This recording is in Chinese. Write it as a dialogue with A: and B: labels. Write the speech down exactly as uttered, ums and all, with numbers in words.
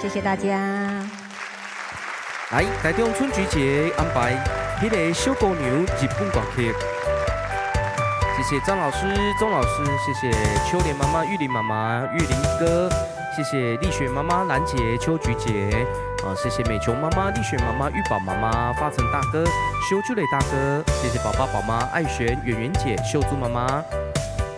A: 谢谢大家。
B: 来，台中春菊节安排迄个小姑娘日本歌曲。谢谢张老师、钟老师，谢谢秋莲妈妈、玉林妈妈、玉林哥，谢谢丽雪妈妈、兰姐、秋菊姐，啊，谢谢美琼妈妈、丽雪妈妈、玉宝妈妈、发成大哥、修朱磊大哥，谢谢宝宝宝妈、爱璇、圆圆姐、秀珠妈妈。